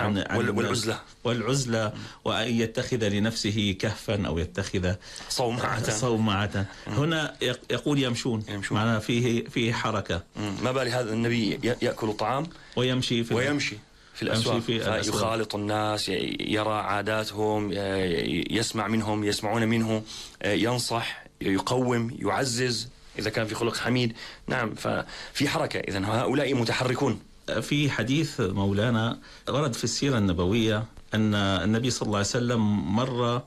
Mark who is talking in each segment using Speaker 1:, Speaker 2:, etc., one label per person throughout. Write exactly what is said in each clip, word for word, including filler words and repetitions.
Speaker 1: عن, عن
Speaker 2: والعزلة
Speaker 1: والعزلة وأن يتخذ لنفسه كهفا أو يتخذ
Speaker 2: صومعة
Speaker 1: صومعة. هنا يقول يمشون, يمشون. معناه فيه فيه حركة.
Speaker 2: ما بالي هذا النبي يأكل طعام
Speaker 1: ويمشي في
Speaker 2: ويمشي في الأسواق، يخالط الناس، يرى عاداتهم، يسمع منهم، يسمعون منه، ينصح، يقوم، يعزز إذا كان في خلق حميد. نعم، ففي حركة. إذن هؤلاء متحركون.
Speaker 1: في حديث مولانا ورد في السيرة النبوية أن النبي صلى الله عليه وسلم مر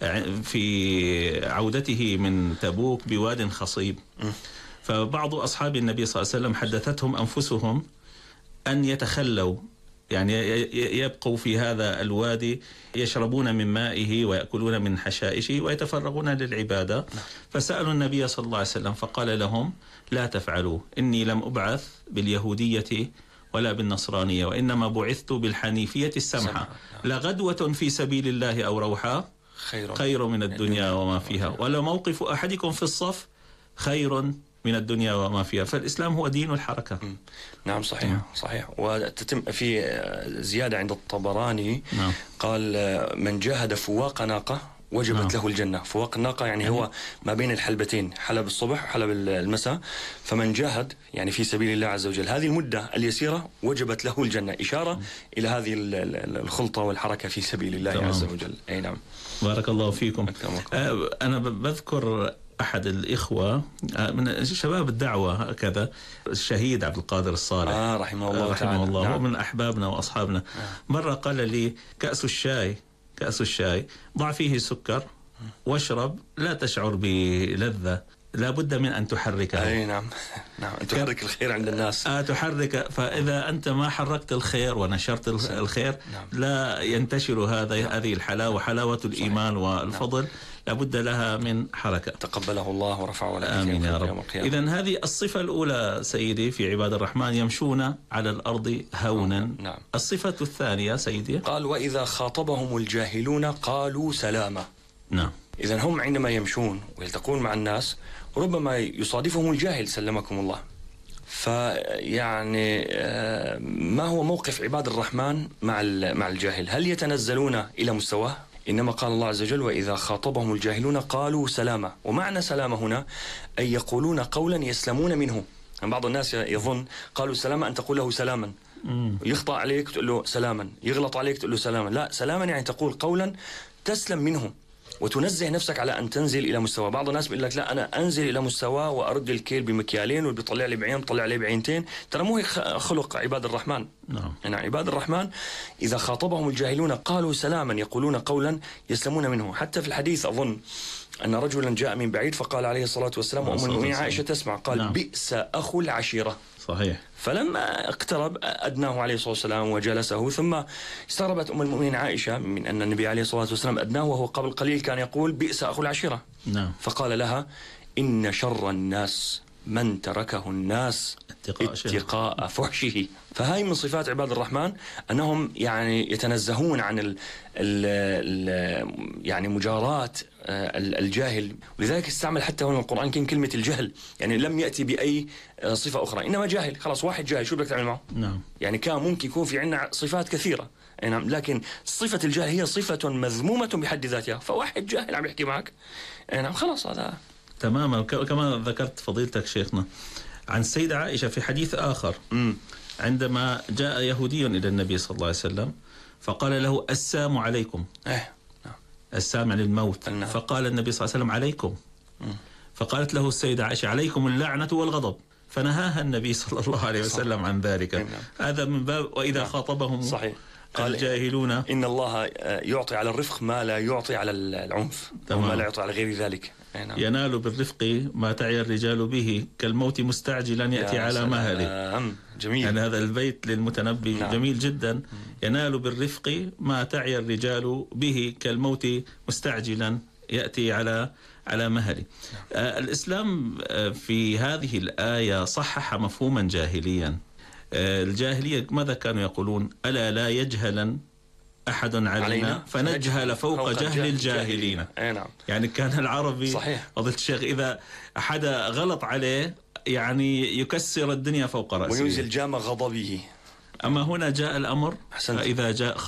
Speaker 1: في عودته من تبوك بواد خصيب، فبعض أصحاب النبي صلى الله عليه وسلم حدثتهم أنفسهم أن يتخلوا، يعني يبقوا في هذا الوادي يشربون من مائه ويأكلون من حشائشه ويتفرغون للعبادة. فسألوا النبي صلى الله عليه وسلم فقال لهم لا تفعلوا، إني لم أبعث باليهودية ولا بالنصرانية، وإنما بعثت بالحنيفية السمحة، لغدوة في سبيل الله أو روحا خير, خير من الدنيا وما فيها، ولا موقف أحدكم في الصف خير من الدنيا وما فيها. فالإسلام هو دين الحركة.
Speaker 2: نعم صحيح. م. صحيح. وتتم في زيادة عند الطبراني. نعم. قال من جاهد فواق ناقة وجبت نعم. له الجنة. فواق الناقة يعني, يعني هو ما بين الحلبتين، حلب الصبح وحلب المساء، فمن جاهد يعني في سبيل الله عز وجل هذه المدة اليسيرة وجبت له الجنة، إشارة م. إلى هذه الخلطة والحركة في سبيل الله تمام. عز وجل. أي نعم.
Speaker 1: بارك الله فيكم. أنا بذكر أحد الإخوة من شباب الدعوة هكذا، الشهيد عبد القادر الصالح
Speaker 2: آه رحمه الله
Speaker 1: رحمه
Speaker 2: تعالى.
Speaker 1: الله.
Speaker 2: نعم.
Speaker 1: ومن أحبابنا وأصحابنا. آه. مرة قال لي كأس الشاي كأس الشاي ضع فيه سكر واشرب، لا تشعر بلذة، لا بد من أن تحركه.
Speaker 2: أي نعم. نعم، أن تحرك الخير عند الناس.
Speaker 1: آه تحرك. فإذا أنت ما حركت الخير ونشرت الخير نعم. لا ينتشر هذا نعم. هذه الحلاوة، حلاوة الإيمان والفضل نعم. لابد لها من حركة.
Speaker 2: تقبله الله ورفعه لك.
Speaker 1: آمين يا رب. إذن هذه الصفة الأولى سيدي في عباد الرحمن، يمشون على الأرض هونا.
Speaker 2: نعم.
Speaker 1: الصفة الثانية سيدي
Speaker 2: قال وإذا خاطبهم الجاهلون قالوا سلاما.
Speaker 1: نعم.
Speaker 2: إذن هم عندما يمشون ويلتقون مع الناس ربما يصادفهم الجاهل سلمكم الله. فيعني ما هو موقف عباد الرحمن مع مع الجاهل؟ هل يتنزلون إلى مستواه؟ إنما قال الله عز وجل وإذا خاطبهم الجاهلون قالوا سلاما. ومعنى سلام هنا أي يقولون قولا يسلمون منه. يعني بعض الناس يظن قالوا سلاما أن تقول له سلاما، يخطأ عليك تقول له سلاما، يغلط عليك تقول له سلاما. لا، سلاما يعني تقول قولا تسلم منه وتنزه نفسك على أن تنزل إلى مستوى. بعض الناس بيقول لك لا، أنا أنزل إلى مستوى وأرد الكيل بمكيالين واللي بيطلع لي بعين بيطلع لي بعينتين. ترى مو هيك خلق عباد الرحمن.
Speaker 1: نعم.
Speaker 2: يعني عباد الرحمن إذا خاطبهم الجاهلون قالوا سلاما، يقولون قولا يسلمون منه. حتى في الحديث أظن أن رجلا جاء من بعيد فقال عليه الصلاة والسلام وأم المؤمنين عائشة تسمع قال نعم. بئس أخو العشيرة.
Speaker 1: صحيح.
Speaker 2: فلما اقترب أدناه عليه الصلاة والسلام وجلسه، ثم استغربت أم المؤمنين عائشة من أن النبي عليه الصلاة والسلام أدناه وهو قبل قليل كان يقول بئس أخو العشيرة.
Speaker 1: نعم.
Speaker 2: فقال لها إن شر الناس من تركه الناس اتقاء, اتقاء فحشه. فهاي من صفات عباد الرحمن أنهم يعني يتنزهون عن ال ال ال يعني مجاراة الجاهل. ولذلك استعمل حتى هنا القرآن كان كلمة الجهل، يعني لم يأتي بأي صفة أخرى، إنما جاهل. خلاص واحد جاهل شو بدك تعمل معه؟
Speaker 1: نعم.
Speaker 2: يعني كان ممكن يكون في عندنا صفات كثيرة، نعم، لكن صفة الجهل هي صفة مذمومة بحد ذاتها. فواحد جاهل عم يحكي معك، نعم، خلاص هذا
Speaker 1: تماما. كما ذكرت فضيلتك شيخنا عن السيدة عائشة في حديث آخر م. عندما جاء يهودي إلى النبي صلى الله عليه وسلم فقال له السام عليكم.
Speaker 2: إيه.
Speaker 1: السام عن الموت.
Speaker 2: النعم.
Speaker 1: فقال النبي صلى الله عليه وسلم عليكم. م. فقالت له السيدة عائشة عليكم اللعنة والغضب، فنهاها النبي صلى الله عليه وسلم عن ذلك.
Speaker 2: نعم.
Speaker 1: هذا من باب وإذا نعم. خاطبهم
Speaker 2: صحيح. قال
Speaker 1: الجاهلون
Speaker 2: إن الله يعطي على الرفق ما لا يعطي على العنف وما لا يعطي على غير ذلك.
Speaker 1: نعم. ينال بالرفق ما تعي الرجال به، كالموت مستعجلا يأتي على مهله.
Speaker 2: جميل.
Speaker 1: يعني هذا البيت للمتنبي نعم. جميل جدا. ينال بالرفق ما تعي الرجال به، كالموت مستعجلا يأتي على على مهله. نعم. آه الإسلام آه في هذه الآية صحح مفهوما جاهليا. آه الجاهلية ماذا كانوا يقولون؟ ألا لا يجهلا أحد علينا, علينا فنجهل فوق, فوق جهل الجاهلين.
Speaker 2: أي نعم.
Speaker 1: يعني كان العربي
Speaker 2: صحيح.
Speaker 1: فضيلة الشيخ إذا أحد غلط عليه يعني يكسر الدنيا فوق رأسه
Speaker 2: وينزل جام غضبه.
Speaker 1: أما هنا جاء الأمر
Speaker 2: أحسنت.
Speaker 1: فإذا جاء